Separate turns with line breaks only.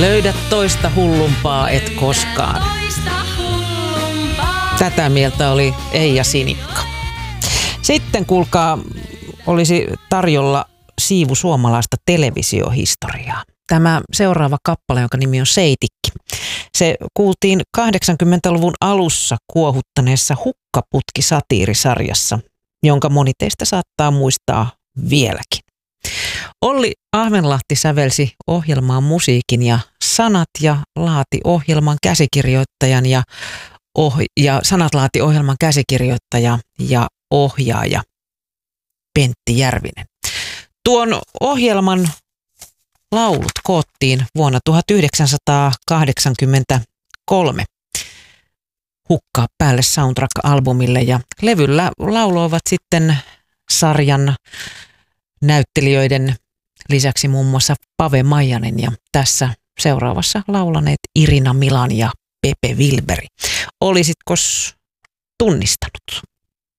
Löydä toista hullumpaa et koskaan. Tätä mieltä oli Eija Sinikka. Sitten kuulkaa, olisi tarjolla siivu suomalaista televisiohistoriaa. Tämä seuraava kappale, jonka nimi on Seitikki. Se kuultiin 80-luvun alussa kuohuttaneessa Hukkaputki-satiirisarjassa, jonka moni teistä saattaa muistaa vieläkin. Olli Ahvenlahti sävelsi ohjelmaan musiikin ja sanat ja laati ohjelman käsikirjoittajan ja sanat laati ohjelman käsikirjoittaja ja ohjaaja Pentti Järvinen. Tuon ohjelman laulut koottiin vuonna 1983 Hukkaa päälle soundtrack-albumille ja levyllä lauloivat sitten sarjan näyttelijöiden lisäksi muun muassa Pave Maijanen ja tässä seuraavassa laulaneet Irina Milan ja Pepe Wilberi. Olisitkos tunnistanut?